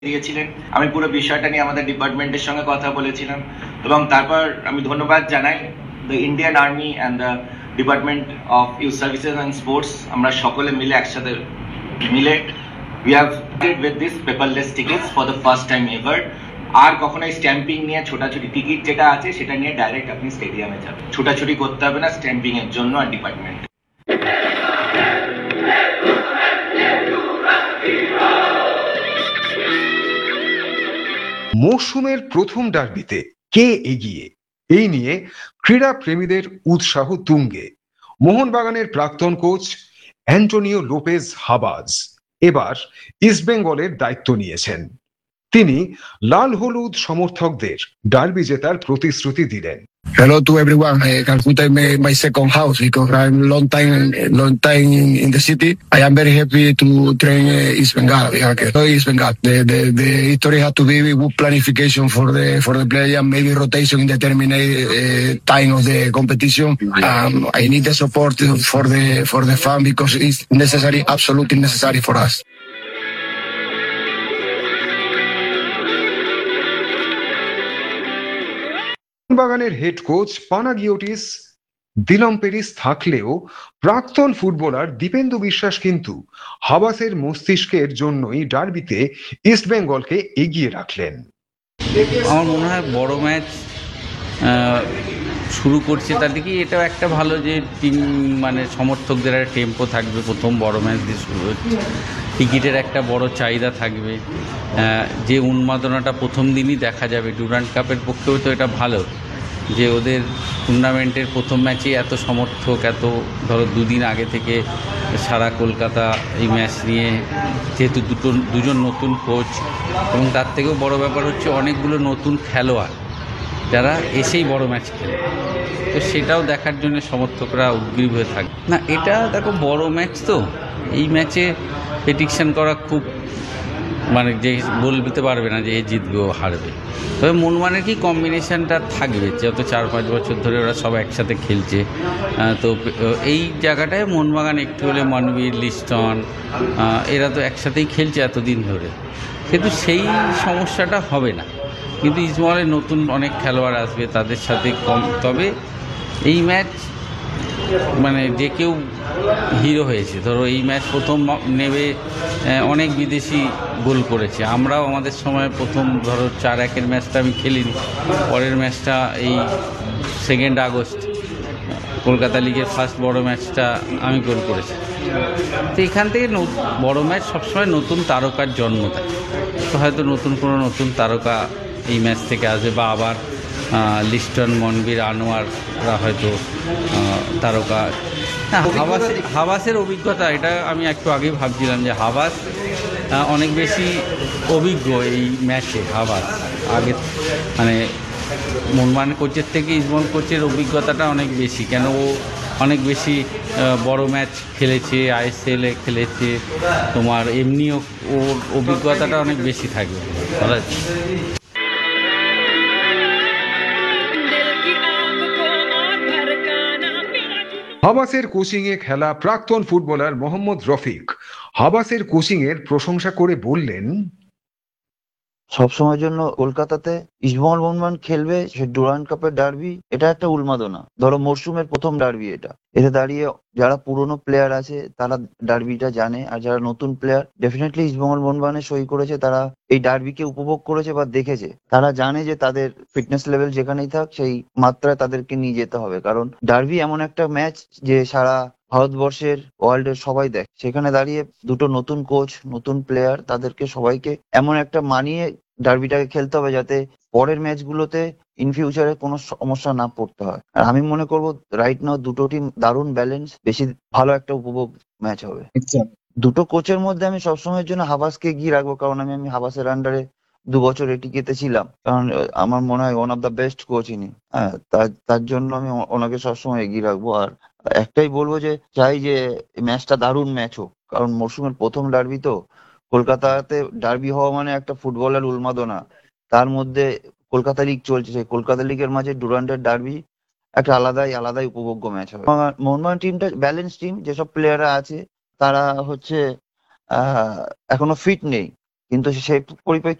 দিয়েছিলেন। আমি পুরো বিষয়টা নিয়ে আমাদের ডিপার্টমেন্টের সঙ্গে কথা বলেছিলাম এবং তারপর আমি ধন্যবাদ জানাই the Indian army and the department of youth services and sports. আমরা সকলে মিলে একসাথে মিলে we have with this paperless tickets for the first time ever. আর কখনোই স্ট্যাম্পিং নিয়ে ছোটাছুটি টিকিট যেটা আছে সেটা নিয়ে ডাইরেক্ট আপনি স্টেডিয়ামে যাবেন, ছোটাছুটি করতে হবে না স্ট্যাম্পিং এর জন্য আর ডিপার্টমেন্ট। মৌসুমের প্রথম ডার্বিতে কে এগিয়ে, এই নিয়ে ক্রীড়া প্রেমীদের উৎসাহ তুঙ্গে। মোহনবাগানের প্রাক্তন কোচ অ্যান্টোনিও লোপেজ হাবাজ এবার ইস্টবেঙ্গলের দায়িত্ব নিয়েছেন। তিনি লাল হলুদ সমর্থকদের ডার্বি জেতার প্রতিশ্রুতি দিলেন। Hello to everyone. Calcutta is my second house because I'm long time in the city. I am very happy to train East Bengal. East Bengal. The history has to be with planification for the player, maybe rotation in determinate time of the competition. I need the support for the fan because it's necessary, absolutely necessary for us. মোহনবাগানের head coach পানাগিওটিস দিলম্পেরিস থাকলেও প্রাক্তন footballer Dipendu বিশ্বাস কিন্তু হাবাসের মস্তিষ্কের জন্যই ডার্বিতে ইস্টবেঙ্গলকে এগিয়ে রাখলেন। আমার মনে হয় বড় ম্যাচ শুরু করছে, তার দিকে এটাও একটা ভালো যে টিম মানে সমর্থকদের একটা টেম্পো থাকবে। প্রথম বড় ম্যাচ দিয়ে শুরু হচ্ছে, টিকিটের একটা বড় চাহিদা থাকবে, যে উন্মাদনাটা প্রথম দিনই দেখা যাবে। ডুরান্ড কাপের পক্ষেও তো এটা ভালো যে ওদের টুর্নামেন্টের প্রথম ম্যাচে এত সমর্থক, এত ধরো দুদিন আগে থেকে সারা কলকাতা এই ম্যাচ নিয়ে, যেহেতু দুজন নতুন কোচ এবং তার থেকেও বড় ব্যাপার হচ্ছে অনেকগুলো নতুন খেলোয়াড় যারা এসেই বড় ম্যাচ খেলে, তো সেটাও দেখার জন্য সমর্থকরা উদ্গ্রীব হয়ে থাকে। না, এটা দেখো বড় ম্যাচ, তো এই ম্যাচে প্রেডিকশন করা খুব মানে যে বলতে পারবে না যে এ জিতবে ও হারবে। তবে মোহনবাগানের কি কম্বিনেশানটা থাকবে, যেহেতু 4-5 বছর ধরে ওরা সব একসাথে খেলছে, তো এই জায়গাটায় মোহনবাগান একটু হলে মনবীর, লিস্টন এরা তো একসাথেই খেলছে এতদিন ধরে, কিন্তু সেই সমস্যাটা হবে না। কিন্তু ইস্টবেঙ্গলের নতুন অনেক খেলোয়াড় আসবে, তাদের সাথে কম। তবে এই ম্যাচ মানে যে কেউ হিরো হয়েছে। ধরো এই ম্যাচ প্রথম নেবে অনেক বিদেশি গোল করেছে, আমরাও আমাদের সময় প্রথম ধরো 4-1 ম্যাচটা আমি খেলিনি, পরের ম্যাচটা এই 2 আগস্ট কলকাতা লিগের ফার্স্ট বড় ম্যাচটা আমি গোল করেছি। তো এখান থেকে বড় ম্যাচ সবসময় নতুন তারকার জন্ম দেয়, তো হয়তো নতুন তারকা এই ম্যাচ থেকে আসবে, বা আবার লিস্টন, মনবীর, আনোয়াররা হয়তো তারকা। হ্যাঁ, হাবাসের অভিজ্ঞতা, এটা আমি একটু আগেই ভাবছিলাম যে হাবাস অনেক বেশি অভিজ্ঞ এই ম্যাচে। হাবাস আগে মানে মোহনবাগান কোচের থেকে ইস্টবেঙ্গল কোচের অভিজ্ঞতাটা অনেক বেশি, কেন ও অনেক বেশি বড় ম্যাচ খেলেছে, আইএসএলে খেলেছে, তোমার এমনিও ওর অভিজ্ঞতাটা অনেক বেশি থাকবে। হাবাসের কোচিংয়ে খেলা প্রাক্তন ফুটবলার মোহাম্মদ রফিক হাবাসের কোচিংয়ের প্রশংসা করে বললেন, সবসময়ের জন্য কলকাতাতে ইস্টবেঙ্গল মোহনবাগান খেলবে, সে ডুরান্ড কাপের ডার্বি, এটা একটা উন্মাদনা। ধরো মরশুমের প্রথম ডার্বি এটা, এতে দাঁড়িয়ে যারা পুরনো প্লেয়ার আছে তারা ডার্বিটা জানে, আর যারা নতুন প্লেয়ার ডেফিনেটলি ইস্টবেঙ্গল মোহনবাগানে সই করেছে, তারা এই ডার্বিকে উপভোগ করেছে বা দেখেছে, তারা জানে যে তাদের ফিটনেস লেভেল যেখানেই থাক সেই মাত্রায় তাদেরকে নিয়ে যেতে হবে। কারণ ডার্বি এমন একটা ম্যাচ যে সারা ভারতবর্ষের, ওয়ার্ল্ডের সবাই দেখে। সেখানে দাঁড়িয়ে দুটো নতুন কোচ, নতুন প্লেয়ার, তাদেরকে সবাইকে এমন একটা মানিয়ে ডার্বিটাকে খেলতে হবে যাতে পরের ম্যাচগুলোতে ইন ফিউচারে কোনো সমস্যা না পড়তে হয়। আর আমি মনে করবো রাইট নাও দুটো টিম দারুণ ব্যালেন্স, বেশি ভালো একটা উপভোগ ম্যাচ হবে। দুটো কোচের মধ্যে আমি সবসময়ের জন্য হাবাসকে এগিয়ে রাখবো, কারণ আমি হাবাসের আন্ডারে 2 বছর এটিকেতে ছিলাম। কারণ আমার মনে হয় one of the best coach ইনি। হ্যাঁ, তার জন্য আমি ওনাকে সবসময় এগিয়ে রাখবো। আর একটাই বলবো যে চাই যে ম্যাচটা দারুণ ম্যাচ হোক, কারণ মরশুমের প্রথম ডার্বি তো, কলকাতাতে ডার্বি হওয়া মানে একটা ফুটবলের উন্মাদনা। তার মধ্যে কলকাতা লিগ চলছে, সেই কলকাতা লিগের মাঝে ডুরান্ডের ডার্বি একটা আলাদাই উপভোগ্য ম্যাচ হবে। মোহনবাগান টিমটা ব্যালেন্স টিম, যেসব প্লেয়াররা আছে তারা হচ্ছে এখনো ফিট নেই, কিন্তু সেই পরিপ্রেক্ষিতে